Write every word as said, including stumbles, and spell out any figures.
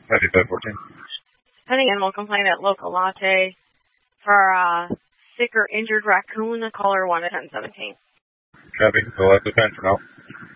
ninety-five fourteen. Pending animal complaint at Local Latte for uh, sick or injured raccoon, caller one at ten seventeen. Copy. So that's the pen for now.